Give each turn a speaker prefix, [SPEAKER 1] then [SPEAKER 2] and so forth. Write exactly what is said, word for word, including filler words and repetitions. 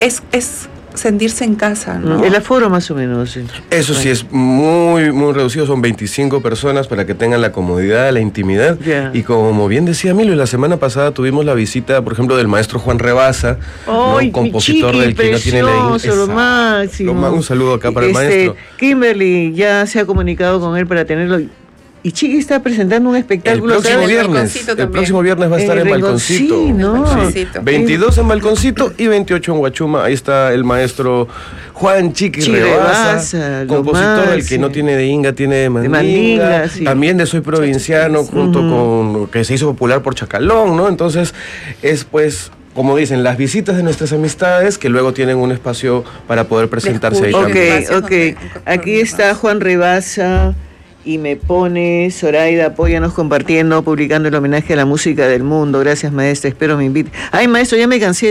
[SPEAKER 1] es, es sentirse en casa, ¿no?
[SPEAKER 2] El aforo más o menos.
[SPEAKER 3] Eso sí es muy, muy reducido, son veinticinco personas para que tengan la comodidad, la intimidad.
[SPEAKER 2] Yeah.
[SPEAKER 3] Y como bien decía Emilio, la semana pasada tuvimos la visita, por ejemplo, del maestro Juan Rebasa, ¿no?
[SPEAKER 2] ¡Ay,
[SPEAKER 3] compositor
[SPEAKER 2] mi chiqui,
[SPEAKER 3] del que no tiene la
[SPEAKER 2] precioso, lo máximo!
[SPEAKER 3] Un saludo acá para
[SPEAKER 2] este,
[SPEAKER 3] el maestro.
[SPEAKER 2] Kimberly ya se ha comunicado con él para tenerlo. Y Chiqui está presentando un espectáculo.
[SPEAKER 3] El próximo
[SPEAKER 2] ¿sabes?
[SPEAKER 3] viernes, el próximo viernes va a estar en,
[SPEAKER 2] en
[SPEAKER 3] Balconcito.
[SPEAKER 2] Sí, ¿no?
[SPEAKER 3] Sí. veintidós en Balconcito y veintiocho en Huachuma. Ahí está el maestro Juan Chiqui, Chiqui Rebasa, compositor del que no tiene de Inga, tiene de Mandinga. De Mandinga sí. También de Soy Provinciano, junto uh-huh. con que se hizo popular por Chacalón, ¿no? Entonces, es pues, como dicen, las visitas de nuestras amistades que luego tienen un espacio para poder presentarse ahí.
[SPEAKER 2] Ok, ok. Aquí está Juan Rebasa. Y me pone, Zoraida, apóyanos compartiendo, publicando el homenaje a la música del mundo. Gracias, maestra, espero me invite. Ay, maestro, ya me cansé.